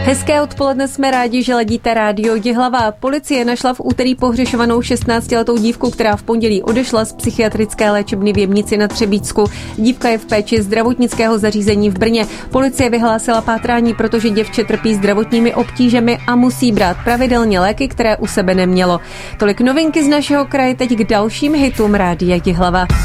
Hezké odpoledne, jsme rádi, že ladíte rádio Jihlava. Policie našla v úterý pohřešovanou 16letou dívku, která v pondělí odešla z psychiatrické léčebny v Jemnici na Třebíčsku. Dívka je v péči zdravotnického zařízení v Brně. Policie vyhlásila pátrání, protože děvče trpí zdravotními obtížemi a musí brát pravidelně léky, které u sebe nemělo. Tolik novinky z našeho kraje, teď k dalším hitům rádia Jihlava.